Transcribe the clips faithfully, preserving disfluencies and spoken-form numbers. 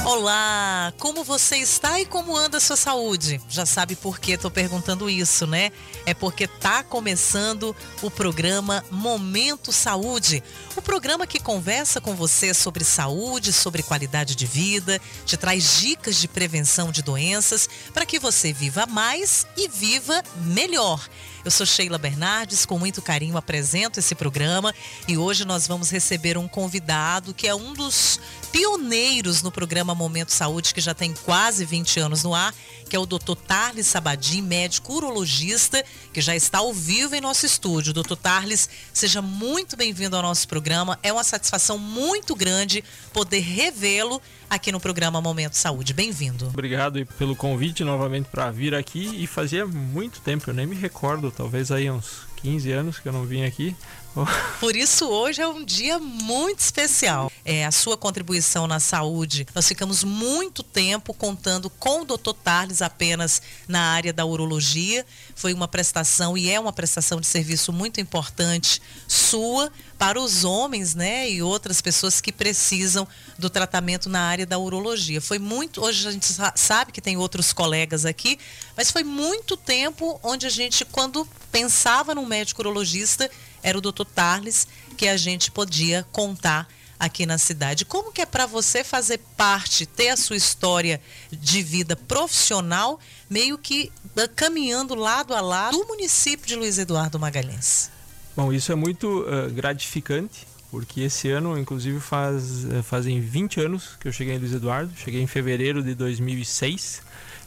Olá, como você está e como anda a sua saúde? Já sabe por que estou perguntando isso, né? É porque está começando o programa Momento Saúde. O programa que conversa com você sobre saúde, sobre qualidade de vida, te traz dicas de prevenção de doenças para que você viva mais e viva melhor. Eu sou Sheila Bernardes, com muito carinho apresento esse programa e hoje nós vamos receber um convidado que é um dos pioneiros no programa Momento Saúde, que já tem quase vinte anos no ar, que é o doutor Tarles Sabadim, médico urologista, que já está ao vivo em nosso estúdio. doutor Tarles, seja muito bem-vindo ao nosso programa. É uma satisfação muito grande poder revê-lo aqui no programa Momento Saúde. Bem-vindo. Obrigado pelo convite novamente para vir aqui, e fazia muito tempo, eu nem me recordo, talvez aí uns quinze anos que eu não vim aqui. Por isso hoje é um dia muito especial. É, a sua contribuição na saúde, nós ficamos muito tempo contando com o doutor Tarles apenas na área da urologia. Foi uma prestação e é uma prestação de serviço muito importante sua para os homens, né, e outras pessoas que precisam do tratamento na área da urologia. Foi muito, hoje a gente sabe que tem outros colegas aqui, mas foi muito tempo onde a gente, quando pensava num médico urologista, era o doutor Tarles que a gente podia contar aqui na cidade. Como que é para você fazer parte, ter a sua história de vida profissional meio que caminhando lado a lado do município de Luiz Eduardo Magalhães? Bom, isso é muito uh, gratificante, porque esse ano, inclusive, faz, uh, fazem vinte anos que eu cheguei em Luiz Eduardo. Cheguei em fevereiro de dois mil e seis.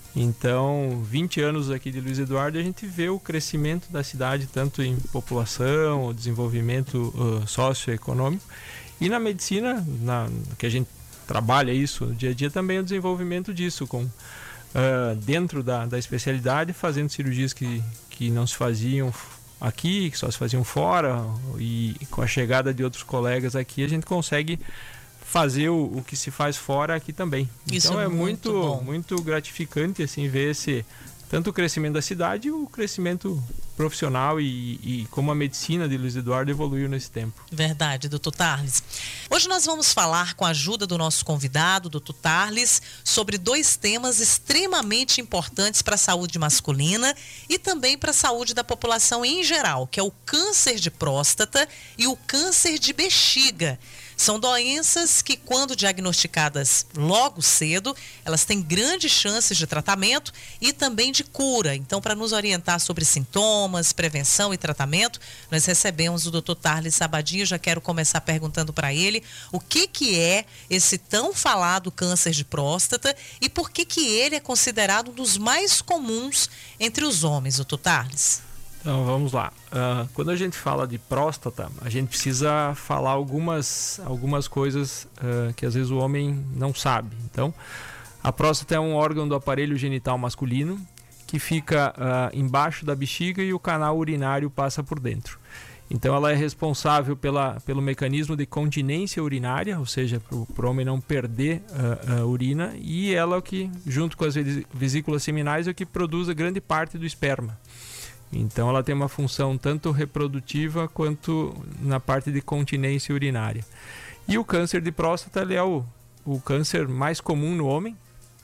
Então, vinte anos aqui de Luiz Eduardo, a gente vê o crescimento da cidade, tanto em população, o desenvolvimento uh, socioeconômico, e na medicina, na, que a gente trabalha isso no dia a dia, também o desenvolvimento disso, com, uh, dentro da, da especialidade, fazendo cirurgias que, que não se faziam aqui, que só se faziam fora, e com a chegada de outros colegas aqui, a gente consegue fazer o, o que se faz fora aqui também. Isso então é muito muito, muito gratificante assim ver esse, tanto o crescimento da cidade e o crescimento profissional e, e como a medicina de Luiz Eduardo evoluiu nesse tempo. Verdade, doutor Tarles. Hoje nós vamos falar, com a ajuda do nosso convidado, doutor Tarles, sobre dois temas extremamente importantes para a saúde masculina e também para a saúde da população em geral, que é o câncer de próstata e o câncer de bexiga. São doenças que, quando diagnosticadas logo cedo, elas têm grandes chances de tratamento e também de cura. Então, para nos orientar sobre sintomas, prevenção e tratamento, nós recebemos o doutor Tarles Sabadim. Eu já quero começar perguntando para ele o que, que é esse tão falado câncer de próstata e por que, que ele é considerado um dos mais comuns entre os homens, doutor Tarles. Então vamos lá. Uh, quando a gente fala de próstata, a gente precisa falar algumas, algumas coisas uh, que às vezes o homem não sabe. Então, a próstata é um órgão do aparelho genital masculino que fica uh, embaixo da bexiga e o canal urinário passa por dentro. Então ela é responsável pela, pelo mecanismo de continência urinária, ou seja, para o homem não perder uh, a urina, e ela é o que, junto com as vesículas seminais, é o que produz a grande parte do esperma. Então ela tem uma função tanto reprodutiva quanto na parte de continência urinária. E o câncer de próstata ele é o, o câncer mais comum no homem,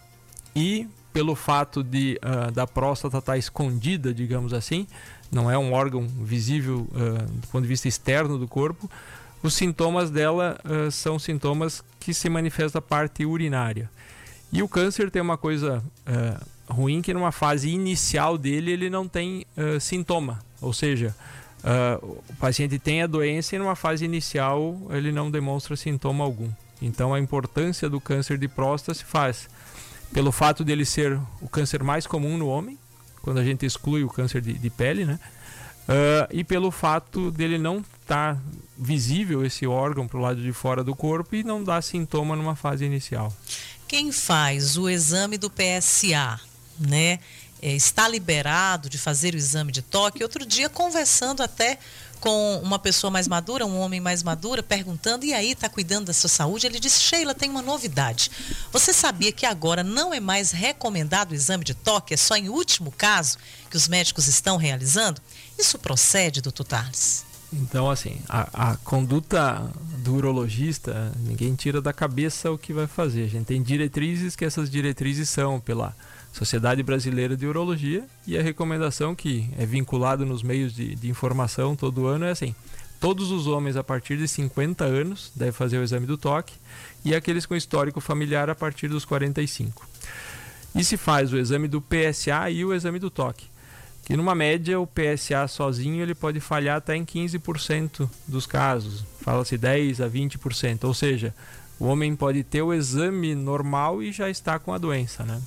e pelo fato de, uh, da próstata estar escondida, digamos assim, não é um órgão visível uh, do ponto de vista externo do corpo, os sintomas dela uh, são sintomas que se manifestam na parte urinária. E o câncer tem uma coisa uh, ruim, que numa fase inicial dele ele não tem uh, sintoma, ou seja, uh, o paciente tem a doença e numa fase inicial ele não demonstra sintoma algum. Então a importância do câncer de próstata se faz pelo fato dele ser o câncer mais comum no homem, quando a gente exclui o câncer de, de pele, né? Uh, e pelo fato dele não estar visível esse órgão para o lado de fora do corpo e não dar sintoma numa fase inicial. Quem faz o exame do P S A, né, é, está liberado de fazer o exame de toque? Outro dia, conversando até com uma pessoa mais madura, um homem mais maduro, perguntando, e aí, está cuidando da sua saúde? Ele disse: Sheila, tem uma novidade. Você sabia que agora não é mais recomendado o exame de toque? É só em último caso que os médicos estão realizando? Isso procede, doutor Tarles? Então, assim, a, a conduta do urologista, ninguém tira da cabeça o que vai fazer. A gente tem diretrizes, que essas diretrizes são pela Sociedade Brasileira de Urologia, e a recomendação que é vinculada nos meios de, de informação todo ano é assim: todos os homens a partir de cinquenta anos devem fazer o exame do toque, e aqueles com histórico familiar a partir dos quarenta e cinco. E se faz o exame do P S A e o exame do toque, que numa média o P S A sozinho ele pode falhar até em quinze por cento dos casos, fala-se dez a vinte por cento, ou seja, o homem pode ter o exame normal e já está com a doença, né?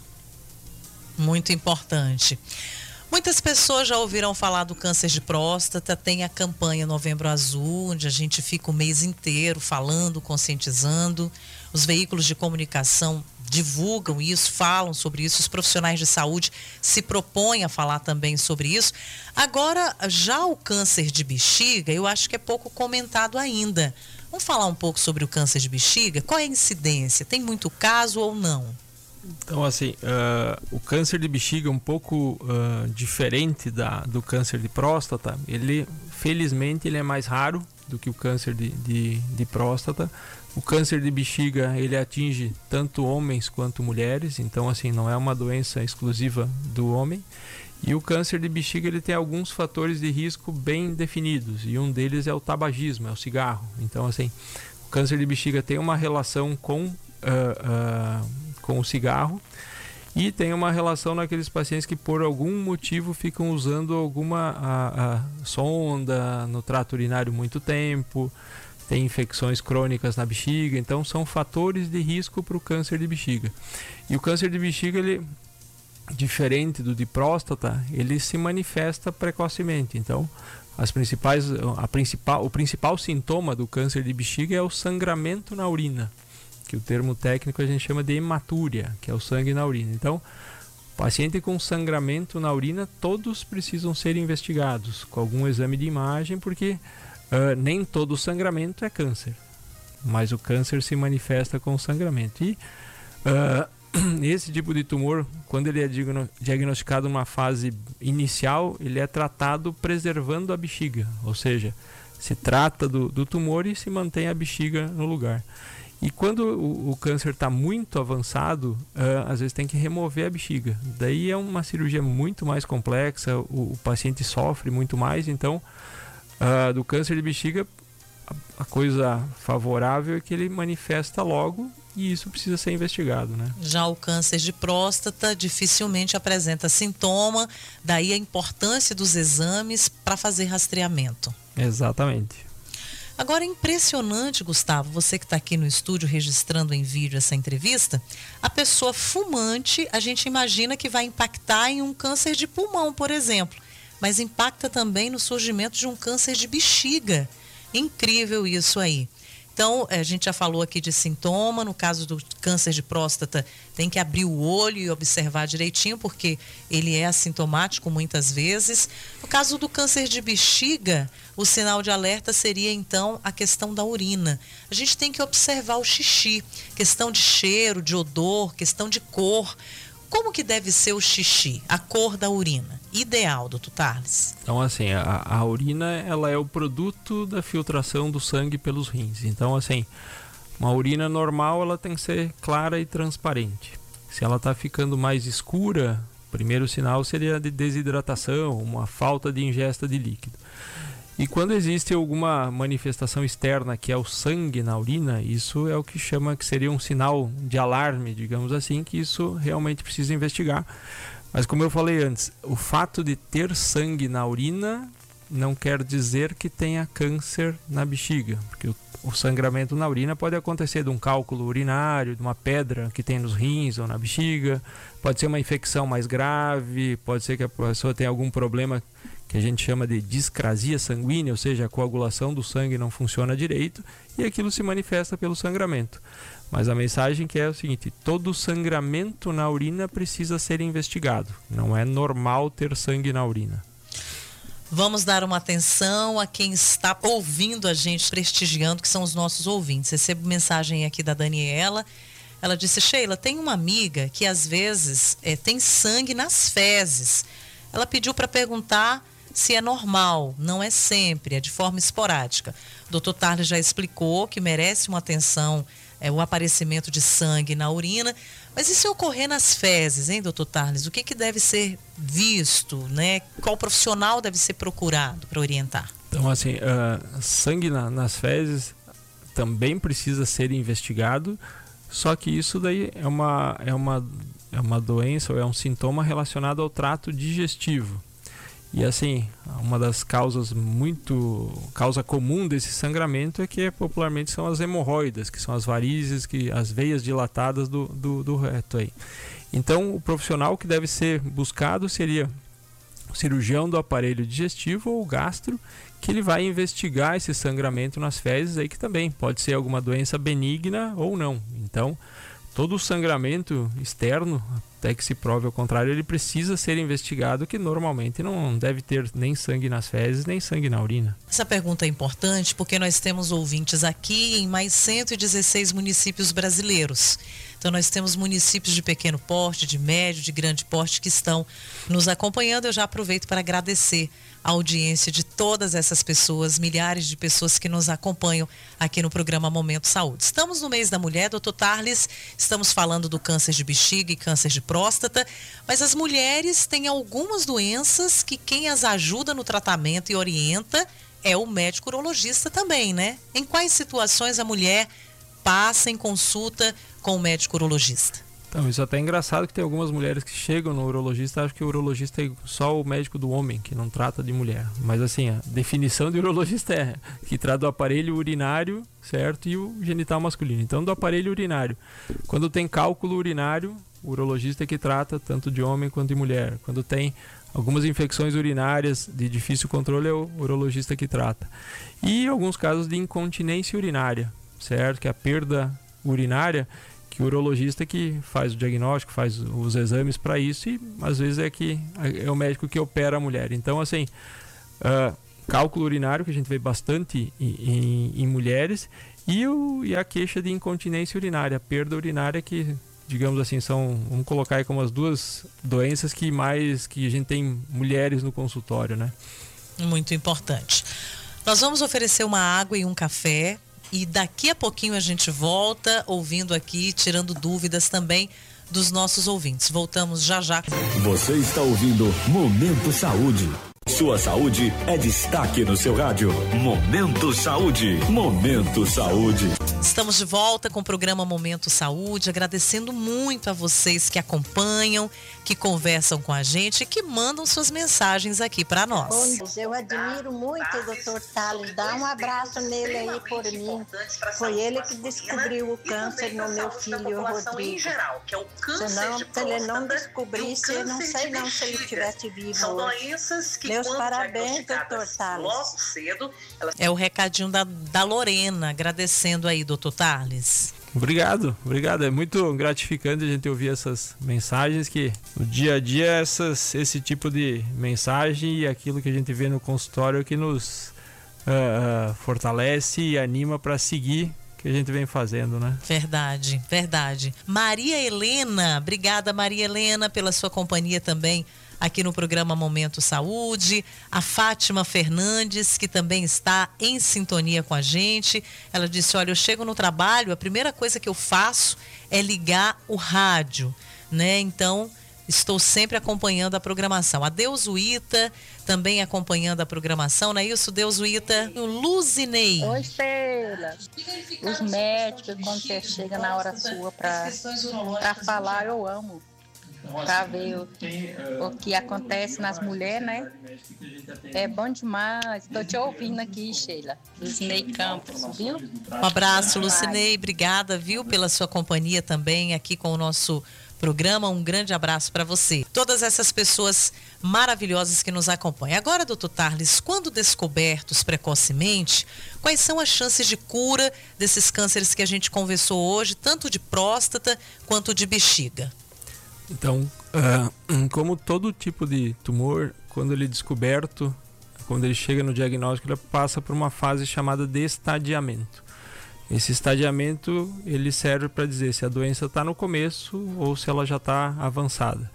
Muito importante. Muitas pessoas já ouviram falar do câncer de próstata, tem a campanha Novembro Azul, onde a gente fica o mês inteiro falando, conscientizando. Os veículos de comunicação divulgam isso, falam sobre isso, os profissionais de saúde se propõem a falar também sobre isso. Agora, já o câncer de bexiga, eu acho que é pouco comentado ainda. Vamos falar um pouco sobre o câncer de bexiga? Qual é a incidência? Tem muito caso ou não? Então, assim, uh, o câncer de bexiga é um pouco uh, diferente da, do câncer de próstata. Ele, felizmente, ele é mais raro do que o câncer de, de, de próstata. O câncer de bexiga, ele atinge tanto homens quanto mulheres, então, assim, não é uma doença exclusiva do homem. E o câncer de bexiga, ele tem alguns fatores de risco bem definidos, e um deles é o tabagismo, é o cigarro. Então, assim, o câncer de bexiga tem uma relação com... Uh, uh, com o cigarro, e tem uma relação naqueles pacientes que por algum motivo ficam usando alguma a, a sonda no trato urinário muito tempo, tem infecções crônicas na bexiga, então são fatores de risco para o câncer de bexiga. E o câncer de bexiga, ele, diferente do de próstata, ele se manifesta precocemente. Então, as principais, a principal, o principal sintoma do câncer de bexiga é o sangramento na urina, que o termo técnico a gente chama de hematúria, que é o sangue na urina. Então, paciente com sangramento na urina, todos precisam ser investigados com algum exame de imagem, porque uh, nem todo sangramento é câncer, mas o câncer se manifesta com sangramento. E uh, esse tipo de tumor, quando ele é diagnosticado numa fase inicial, ele é tratado preservando a bexiga, ou seja, se trata do, do tumor e se mantém a bexiga no lugar. E quando o, o câncer está muito avançado, uh, às vezes tem que remover a bexiga. Daí é uma cirurgia muito mais complexa, o, o paciente sofre muito mais. Então, uh, do câncer de bexiga, a, a coisa favorável é que ele manifesta logo, e isso precisa ser investigado, né? Já o câncer de próstata dificilmente apresenta sintoma, daí a importância dos exames para fazer rastreamento. Exatamente. Agora, é impressionante, Gustavo, você que está aqui no estúdio registrando em vídeo essa entrevista, a pessoa fumante, a gente imagina que vai impactar em um câncer de pulmão, por exemplo, mas impacta também no surgimento de um câncer de bexiga. Incrível isso aí. Então, a gente já falou aqui de sintoma, no caso do câncer de próstata, tem que abrir o olho e observar direitinho, porque ele é assintomático muitas vezes. No caso do câncer de bexiga, o sinal de alerta seria, então, a questão da urina. A gente tem que observar o xixi, questão de cheiro, de odor, questão de cor. Como que deve ser o xixi, a cor da urina? Ideal, doutor Tarles. Então, assim, a, a urina, ela é o produto da filtração do sangue pelos rins. Então, assim, uma urina normal, ela tem que ser clara e transparente. Se ela está ficando mais escura, o primeiro sinal seria de desidratação, uma falta de ingesta de líquido. E quando existe alguma manifestação externa, que é o sangue na urina, isso é o que chama, que seria um sinal de alarme, digamos assim, que isso realmente precisa investigar. Mas como eu falei antes, o fato de ter sangue na urina não quer dizer que tenha câncer na bexiga, porque o, o sangramento na urina pode acontecer de um cálculo urinário, de uma pedra que tem nos rins ou na bexiga, pode ser uma infecção mais grave, pode ser que a pessoa tenha algum problema que a gente chama de discrasia sanguínea, ou seja, a coagulação do sangue não funciona direito, e aquilo se manifesta pelo sangramento. Mas a mensagem que é o seguinte: todo sangramento na urina precisa ser investigado. Não é normal ter sangue na urina. Vamos dar uma atenção a quem está ouvindo a gente, prestigiando, que são os nossos ouvintes. Recebo mensagem aqui da Daniela. Ela disse: Sheila, tem uma amiga que às vezes é, tem sangue nas fezes. Ela pediu para perguntar se é normal. Não é sempre, é de forma esporádica. O doutor Tarles já explicou que merece uma atenção é, o aparecimento de sangue na urina. Mas e se ocorrer nas fezes, hein, doutor Tarles? O que, que deve ser visto, né? Qual profissional deve ser procurado para orientar? Então, assim, uh, sangue na, nas fezes também precisa ser investigado, só que isso daí é uma, é uma, é uma doença ou é um sintoma relacionado ao trato digestivo. E assim, uma das causas muito, causa comum desse sangramento é que popularmente são as hemorroidas, que são as varizes, que, as veias dilatadas do, do, do reto aí. Então, o profissional que deve ser buscado seria o cirurgião do aparelho digestivo ou gastro, que ele vai investigar esse sangramento nas fezes aí, que também pode ser alguma doença benigna ou não. Então, todo o sangramento externo, até que se prove ao contrário, ele precisa ser investigado, que normalmente não deve ter nem sangue nas fezes, nem sangue na urina. Essa pergunta é importante porque nós temos ouvintes aqui em mais cento e dezesseis municípios brasileiros. Então nós temos municípios de pequeno porte, de médio, de grande porte que estão nos acompanhando. Eu já aproveito para agradecer a audiência de todas essas pessoas, milhares de pessoas que nos acompanham aqui no programa Momento Saúde. Estamos no mês da mulher, doutor Tarles, estamos falando do câncer de bexiga e câncer de próstata, mas as mulheres têm algumas doenças que quem as ajuda no tratamento e orienta é o médico urologista também, né? Em quais situações a mulher passa em consulta com o médico urologista? Então, isso até é engraçado que tem algumas mulheres que chegam no urologista, acham que o urologista é só o médico do homem, que não trata de mulher. Mas assim, a definição de urologista é que trata do aparelho urinário, certo? E o genital masculino. Então, do aparelho urinário. Quando tem cálculo urinário, o urologista é que trata tanto de homem quanto de mulher. Quando tem algumas infecções urinárias de difícil controle, é o urologista que trata. E alguns casos de incontinência urinária, certo? Que é a perda urinária, que o urologista que faz o diagnóstico, faz os exames para isso, e às vezes é que é o médico que opera a mulher. Então, assim, uh, cálculo urinário, que a gente vê bastante em, em, em mulheres, e, o, e a queixa de incontinência urinária, a perda urinária, que, digamos assim, são, vamos colocar aí como as duas doenças que mais que a gente tem mulheres no consultório, né? Muito importante. Nós vamos oferecer uma água e um café. E daqui a pouquinho a gente volta ouvindo aqui, tirando dúvidas também dos nossos ouvintes. Voltamos já já. Você está ouvindo Momento Saúde. Sua saúde é destaque no seu rádio. Momento Saúde. Momento Saúde. Estamos de volta com o programa Momento Saúde, agradecendo muito a vocês que acompanham, que conversam com a gente e que mandam suas mensagens aqui para nós. Bom, eu admiro muito o doutor Tarles. Dá um abraço nele aí por mim. Foi ele que descobriu o câncer no meu filho Rodrigo. Senão, se ele não descobrisse, eu não sei não se ele estivesse vivo hoje. Meus parabéns, doutor Tarles. É o recadinho da, da Lorena, agradecendo aí, doutor Tarles. Obrigado, obrigado. É muito gratificante a gente ouvir essas mensagens, que no dia a dia essas, esse tipo de mensagem e aquilo que a gente vê no consultório que nos uh, uh, fortalece e anima para seguir que a gente vem fazendo, né? Verdade, verdade. Maria Helena, obrigada Maria Helena pela sua companhia também aqui no programa Momento Saúde. A Fátima Fernandes, que também está em sintonia com a gente. Ela disse, olha, eu chego no trabalho, a primeira coisa que eu faço é ligar o rádio, né? Então, estou sempre acompanhando a programação. A Deusuíta também acompanhando a programação, não é isso, Deusuíta? O Luzinei. Oi, Sheila. Os médicos, quando você chega na hora sua para falar, eu amo. Para ver o, o que acontece nas mulheres, né? É bom demais. Estou te ouvindo aqui, Sheila. Lucinei Campos, viu? Um abraço, Lucinei. Obrigada, viu, pela sua companhia também aqui com o nosso programa. Um grande abraço para você. Todas essas pessoas maravilhosas que nos acompanham. Agora, doutor Tarles, quando descobertos precocemente, quais são as chances de cura desses cânceres que a gente conversou hoje, tanto de próstata quanto de bexiga? Então, uh, como todo tipo de tumor, quando ele é descoberto, quando ele chega no diagnóstico, ele passa por uma fase chamada de estadiamento. Esse estadiamento, ele serve para dizer se a doença está no começo ou se ela já está avançada.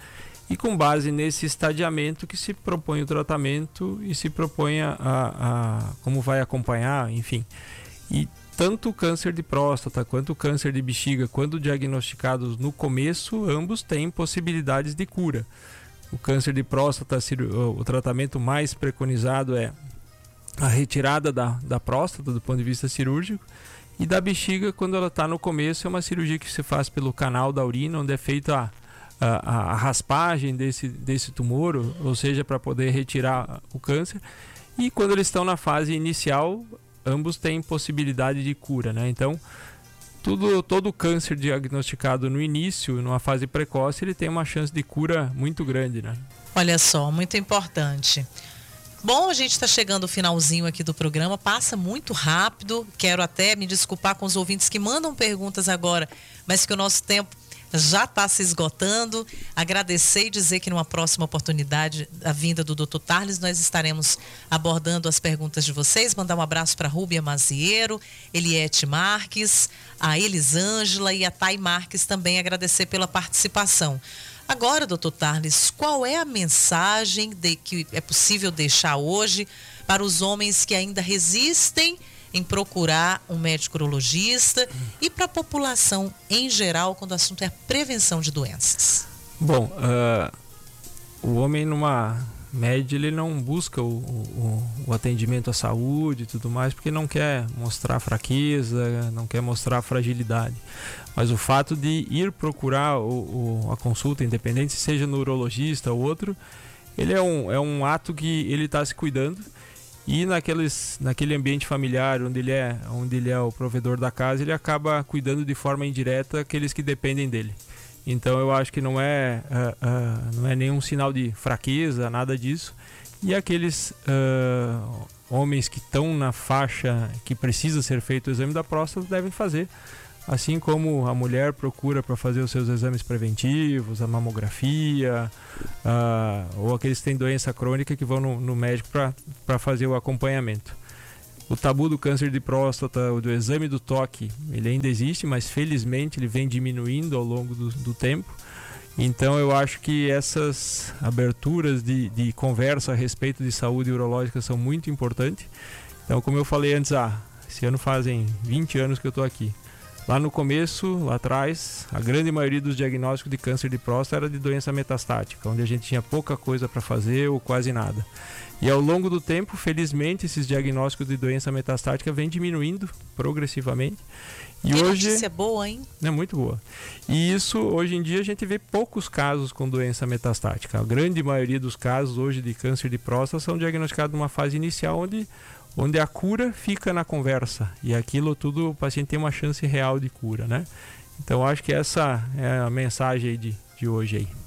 e com base nesse estadiamento que se propõe o tratamento e se propõe a, a, a como vai acompanhar, enfim. E tanto o câncer de próstata quanto o câncer de bexiga, quando diagnosticados no começo, ambos têm possibilidades de cura. O câncer de próstata, o tratamento mais preconizado é a retirada da, da próstata do ponto de vista cirúrgico, e da bexiga, quando ela está no começo, é uma cirurgia que se faz pelo canal da urina, onde é feita a, a, a raspagem desse, desse tumor, ou, ou seja, para poder retirar o câncer. E quando eles estão na fase inicial, ambos têm possibilidade de cura, né? Então, tudo, todo câncer diagnosticado no início, numa fase precoce, ele tem uma chance de cura muito grande, né? Olha só, muito importante. Bom, a gente está chegando ao finalzinho aqui do programa, passa muito rápido. Quero até me desculpar com os ouvintes que mandam perguntas agora, mas que o nosso tempo já está se esgotando. Agradecer e dizer que numa próxima oportunidade, a vinda do doutor Tarles, nós estaremos abordando as perguntas de vocês. Mandar um abraço para a Rúbia Mazieiro, Eliette Marques, a Elisângela e a Thay Marques também, agradecer pela participação. Agora, doutor Tarles, qual é a mensagem de, que é possível deixar hoje para os homens que ainda resistem em procurar um médico urologista e para a população em geral, quando o assunto é a prevenção de doenças? Bom, uh, o homem numa média, ele não busca o, o, o atendimento à saúde e tudo mais, porque não quer mostrar fraqueza, não quer mostrar fragilidade. Mas o fato de ir procurar o, o, a consulta, independente se seja no urologista ou outro, ele é um, é um ato que ele está se cuidando. E naqueles, naquele ambiente familiar onde ele, é, onde ele é o provedor da casa, ele acaba cuidando de forma indireta aqueles que dependem dele. Então eu acho que não é, uh, uh, não é nenhum sinal de fraqueza, nada disso. E aqueles uh, homens que estão na faixa que precisa ser feito o exame da próstata devem fazer. Assim como a mulher procura para fazer os seus exames preventivos, a mamografia, uh, ou aqueles que têm doença crônica que vão no, no médico para fazer o acompanhamento. O tabu do câncer de próstata, o do exame do toque, ele ainda existe, mas felizmente ele vem diminuindo ao longo do, do tempo. Então eu acho que essas aberturas de, de conversa a respeito de saúde urológica são muito importantes. Então, como eu falei antes, ah, esse ano fazem vinte anos que eu estou aqui. Lá no começo, lá atrás, a grande maioria dos diagnósticos de câncer de próstata era de doença metastática, onde a gente tinha pouca coisa para fazer ou quase nada. E ao longo do tempo, felizmente, esses diagnósticos de doença metastática vêm diminuindo progressivamente. E que hoje, notícia boa, hein? É muito boa. E isso, hoje em dia, a gente vê poucos casos com doença metastática. A grande maioria dos casos hoje de câncer de próstata são diagnosticados numa fase inicial, onde onde a cura fica na conversa, e aquilo tudo, o paciente tem uma chance real de cura, né? Então acho que essa é a mensagem aí de, de hoje aí.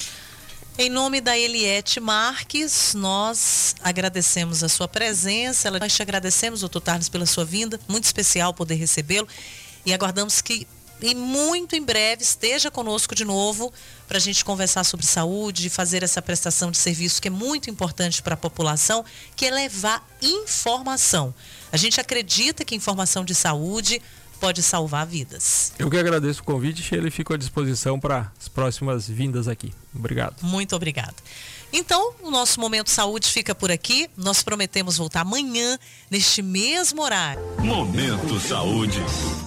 Em nome da Eliette Marques, nós agradecemos a sua presença, nós te agradecemos, doutor Tarles, pela sua vinda, muito especial poder recebê-lo, e aguardamos que e muito em breve esteja conosco de novo para a gente conversar sobre saúde, fazer essa prestação de serviço que é muito importante para a população, que é levar informação. A gente acredita que informação de saúde pode salvar vidas. Eu que agradeço o convite, ele fica à disposição para as próximas vindas aqui. Obrigado. Muito obrigado. Então, o nosso Momento Saúde fica por aqui. Nós prometemos voltar amanhã, neste mesmo horário. Momento Saúde.